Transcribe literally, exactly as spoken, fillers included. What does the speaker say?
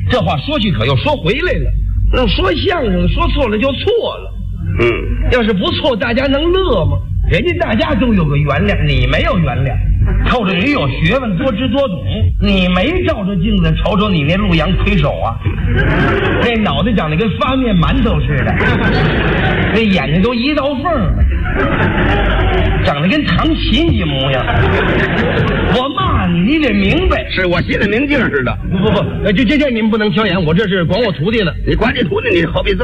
这话说去可又说回来了。那说相声说错了就错了， 嗯， 要是不错，大家能乐吗？人家大家都有个原谅，你没有原谅。透着你有学问，多知多懂，你没照着镜子瞅瞅你那陆阳魁首啊，那脑袋长得跟发面馒头似的，那眼睛都一道缝了，长得跟唐琴一模样。我骂你，你得明白， 是我心里明镜似的。 不不不，这这这你们不能挑眼，我这是管我徒弟呢。 你管你徒弟，你好比